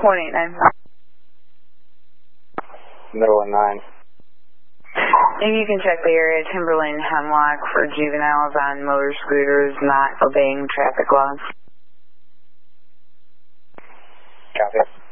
189. 019. If you can check the area, Timberlane Hemlock, for juveniles on motor scooters not obeying traffic laws. Copy.